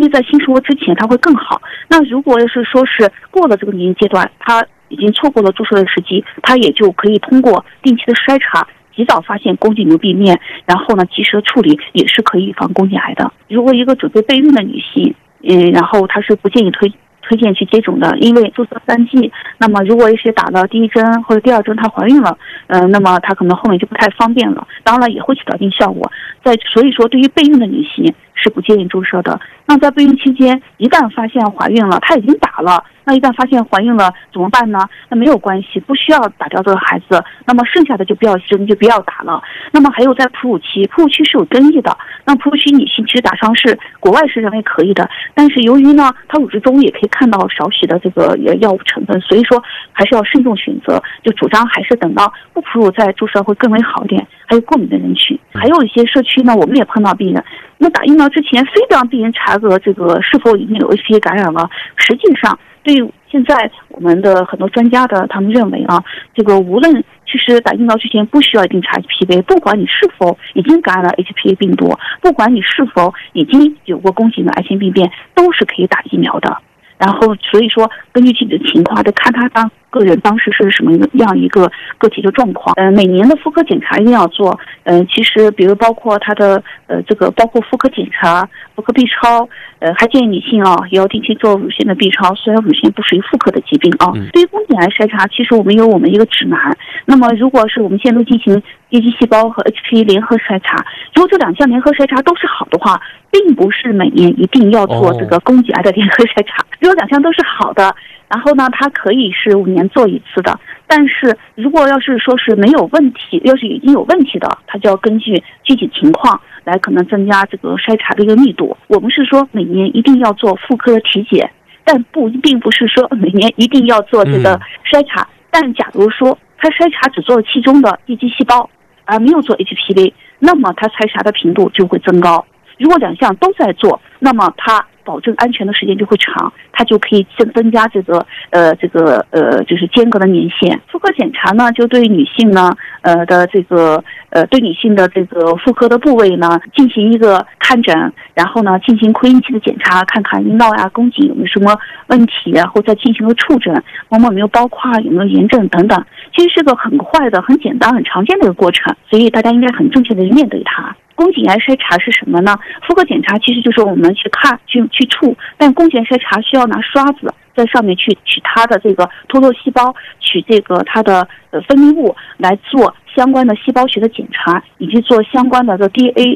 必在新生活之前它会更好。那如果要是说是过了这个年龄阶段，它已经错过了注射的时机，它也就可以通过定期的筛查，及早发现宫颈瘤壁面，然后呢及时处理，也是可以预防宫颈癌的。如果一个准备备孕的女性，然后她是不建议推荐去接种的，因为注射3剂，那么如果是打了第1针或者第2针她怀孕了，那么她可能后面就不太方便了，当然也会起到一定效果。所以说对于备孕的女性是不建议注射的。那在备孕期间，一旦发现怀孕了，她已经打了，那一旦发现怀孕了怎么办呢？那没有关系，不需要打掉这个孩子，那么剩下的就不要打了。那么还有在哺乳期是有争议的，那哺乳期女性其实打上是国外是认为可以的，但是由于呢它乳汁中也可以看到少许的这个药物成分，所以说还是要慎重选择，就主张还是等到不哺乳再注射会更为好一点。还有过敏的人群，还有一些社区呢，我们也碰到病人，那打疫苗之前非得让病人查个这个是否已经有 HPV 感染了。实际上对于现在我们的很多专家的他们认为啊，这个无论其实打疫苗之前不需要一定查 HPV， 不管你是否已经感染了 HPV 病毒，不管你是否已经有过宫颈的癌前病变，都是可以打疫苗的。然后所以说根据具体的情况，就看他个人当时是什么样一个个体的状况。每年的妇科检查一定要做。其实比如包括他的这个包括妇科检查、妇科 B 超，还建议女性啊也要定期做乳腺的 B 超，虽然乳腺不属于妇科的疾病啊。对于宫颈癌筛查，其实我们有一个指南。那么如果是我们现在进行叶基细胞和 HPV 联合筛查，如果这2项联合筛查都是好的话，并不是每年一定要做这个宫颈癌的联合筛查。如果2项都是好的，然后呢它可以是5年做1次的。但是如果要是说是没有问题，要是已经有问题的，它就要根据具体情况来可能增加这个筛查的一个密度。我们是说每年一定要做妇科的体检，但并不是说每年一定要做这个筛查。但假如说他筛查只做了其中的叶基细胞，而没有做 HPV， 那么他筛查的频度就会增高。如果2项都在做，那么它保证安全的时间就会长，它就可以增加就是间隔的年限。妇科检查呢，就对女性呢对女性的这个妇科的部位呢进行一个看诊，然后呢进行窥阴器的检查，看看阴道呀、宫颈有没有什么问题，然后再进行个触诊，有没有包块、有没有炎症等等。其实是个很快的、很简单、很常见的一个过程，所以大家应该很正确的面对它。宫颈癌筛查是什么呢？妇科检查其实就是我们去看、去触，但宫颈癌筛查需要拿刷子在上面去取它的这个脱落细胞，取这个它的分泌物，来做相关的细胞学的检查，以及做相关的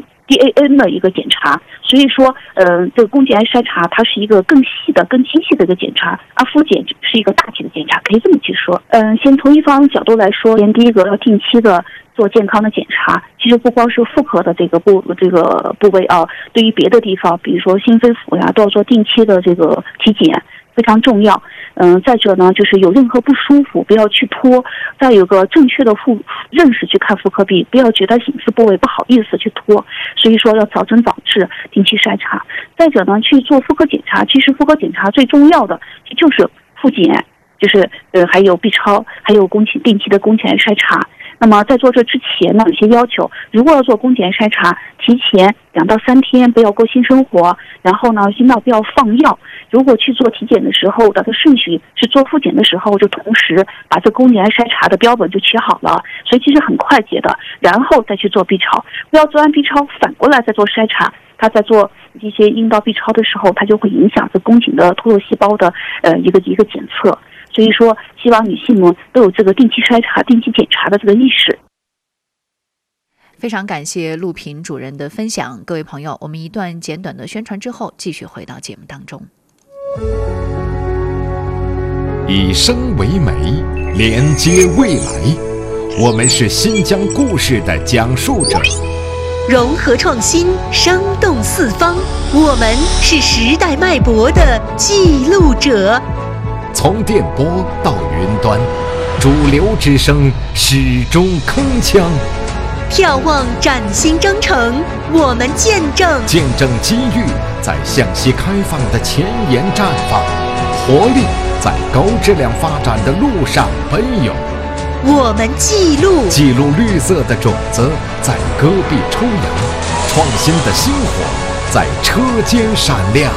DAN 的一个检查。所以说这个宫颈癌筛查它是一个更细的、更精细的一个检查，而妇检是一个大体的检查，可以这么去说。先从一方角度来说，第一个要定期的做健康的检查。其实不光是妇科的这个部位啊，对于别的地方，比如说心肺腑呀，都要做定期的这个体检，非常重要。再者呢，就是有任何不舒服不要去拖，再有个正确的认识去看妇科病，不要觉得隐私部位不好意思去拖。所以说要早诊早治，定期筛查。再者呢，去做妇科检查，其实妇科检查最重要的就是妇检，就是还有 B 超，还有定期的宫颈癌筛查。那么在做这之前呢，有些要求，如果要做宫颈癌筛查，提前2到3天不要过性生活，然后呢阴道不要放药。如果去做体检的时候，它的顺序是做妇检的时候就同时把这宫颈癌筛查的标本就写好了，所以其实很快捷的，然后再去做 B 超。不要做完 B 超反过来再做筛查，他在做一些阴道 B 超的时候，它就会影响这宫颈的脱落细胞的一个检测。所以说希望女性们都有这个定期筛查、定期检查的这个意识。 非常感谢陆平主任的分享。各位朋友，我们一段简短的宣传之后继续回到节目当中。 以声为媒，连接未来，我们是新疆故事的讲述者， 融合创新，生动四方，我们是时代脉搏的记录者。 从电波到云端，主流之声始终铿锵。 眺望崭新征程，我们见证机遇在向西开放的前沿绽放，活力在高质量发展的路上奔涌。 我们记录绿色的种子在戈壁抽芽，创新的星火在车间闪亮。